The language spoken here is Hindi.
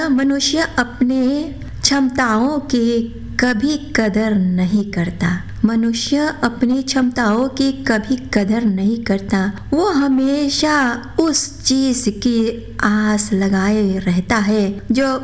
मनुष्य अपने क्षमताओं की कभी कदर नहीं करता। मनुष्य अपनी क्षमताओं की कभी कदर नहीं करता। वो हमेशा उस चीज की आस लगाए रहता है जो